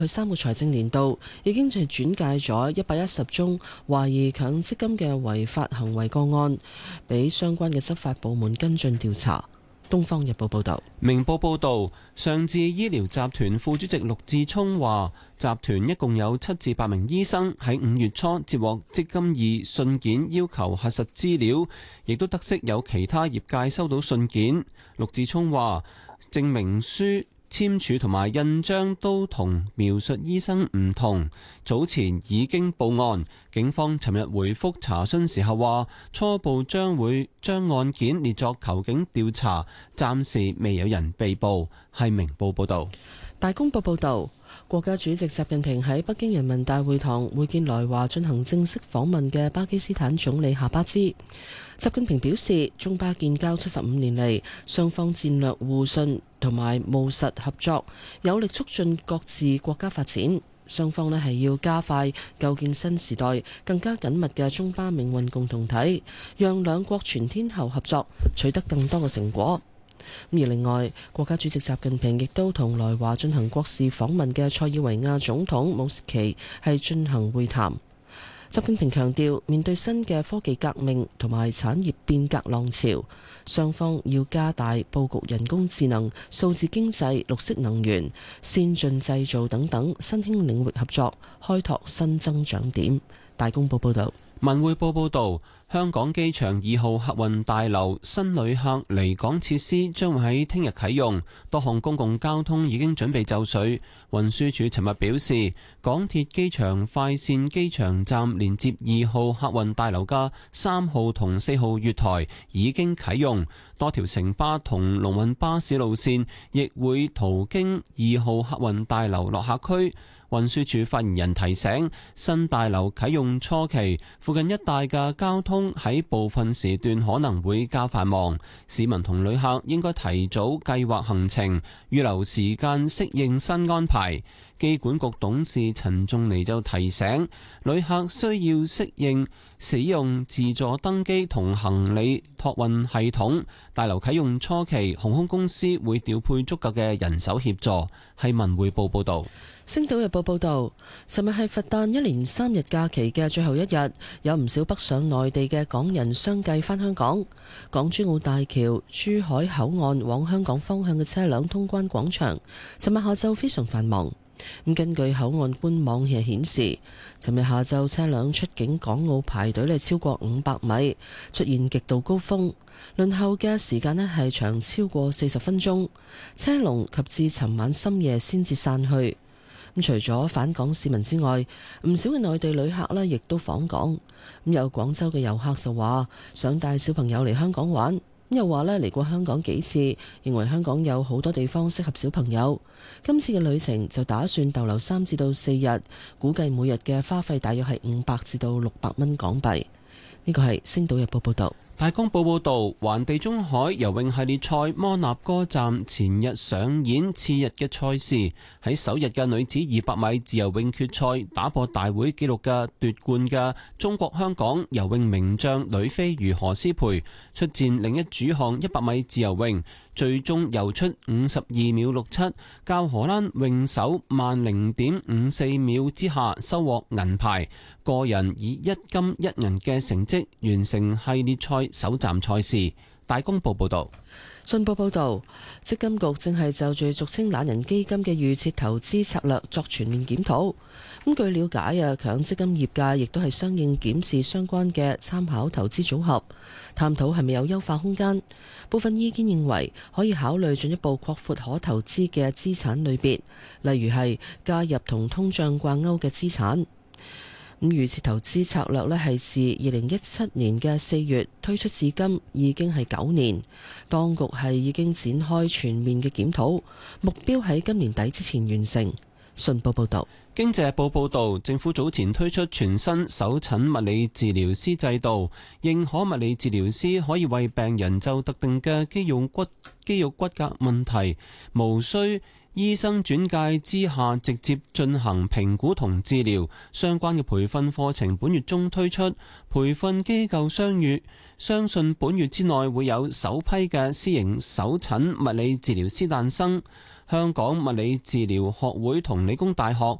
去3個財政年度已經係轉介咗110宗懷疑強積金嘅違法行為個案，俾相關嘅執法部門跟進調查。《東方日報》報道。 明報報導，上智醫療集團副主席陸志聰話，集團一共有7至8名醫生喺5月初接獲積金易信件要求核實資料，亦都得悉有其他業界收到信件。陸志聰話，證明書簽署同埋印章都同描述醫生唔同，早前已經報案。警方尋日回覆查詢時候話，初步會將案件列作求警調查，暫時未有人被捕。係明報報導。 大公報報導，國家主席習近平喺北京人民大會堂會見來華進行正式訪問嘅巴基斯坦總理夏巴茲。習近平表示，中巴建交75年嚟，雙方戰略互信同埋務實合作，有力促進各自國家發展。雙方咧係要加快構建新時代更加緊密嘅中巴命運共同體，讓兩國全天候合作取得更多嘅成果。而另外，國家主席習近平亦都同來華進行國事訪問嘅塞爾維亞總統武契奇係進行會談。習近平強調，面對新嘅科技革命同埋產業變革浪潮，雙方要加大佈局人工智能、數字經濟、綠色能源、先進製造等等新興領域合作，開拓新增長點。大公報報道。 文匯報報導，香港機場2號客運大樓新旅客離港設施將會喺聽日啟用，多項公共交通已經準備就緒。運輸署尋日表示，港鐵機場快線機場站連接2號客運大樓嘅3號同4號月台已經啟用，多條城巴同龍運巴士路線亦會途經2號客運大樓落客區。運輸署發言人提醒，新大樓啟用初期，附近一帶嘅交通喺部分時段可能會較繁忙，市民同旅客應該提早計劃行程，預留時間適應新安排。機管局董事陳仲尼就提醒，旅客需要適應使用自助登機同行李託運系統。大樓啟用初期，航空公司會調配足夠嘅人手協助。係文匯報報導。 星島日報報導，尋日係佛誕一連3日假期嘅最後一日，有唔少北上內地嘅港人相繼返香港。港珠澳大橋珠海口岸往香港方向嘅車輛通關廣場，尋日下晝非常繁忙。根據口岸官網係顯示，尋日下晝車輛出境港澳排隊超過500米，出現極度高峰，輪候嘅時間係長超過40分鐘，車龍及至尋晚深夜先至散去。除咗返港市民之外，唔少嘅內地旅客亦都訪港。有廣州嘅遊客就話想帶小朋友嚟香港玩，又話嚟過香港幾次，認為香港有好多地方適合小朋友。今次嘅旅程就打算逗留3至4日，估計每日嘅花費大約係500至到600蚊港幣。呢個係《星島日報》報道。 大公報報導，環地中海游泳系列賽摩納哥站前日上演次日嘅賽事，喺首日嘅女子200米自由泳決賽打破大會紀錄嘅奪冠嘅中國香港游泳名將呂飛魚何詩蓓出戰另一主項100米自由泳，最終游出52秒67，較荷蘭泳手慢0.54秒之下收穫銀牌，個人以1金1銀嘅成績完成系列賽首站賽事。大公報報道。 信報報導，積金局正係就住俗稱懶人基金嘅預設投資策略作全面檢討。據了解強積金業界亦都係相應檢視相關嘅參考投資組合，探討係咪有優化空間。部分意見認為可以考慮進一步擴闊可投資嘅資產類別，例如係加入同通脹掛鈎嘅資產。預設投資策略係自2017年嘅4月推出至今，已經係9年。當局係已經展開全面嘅檢討，目標喺今年底之前完成。信報報導。 經濟日報報導，政府早前推出全新首診物理治療師制度，認可物理治療師可以為病人就特定嘅肌肉骨骼問題，無需醫生轉介之下直接進行評估同治療。相關嘅培訓課程本月中推出，培訓機構相信本月之內會有首批嘅私營首診物理治療師誕生。 香港物理治療學會同理工大學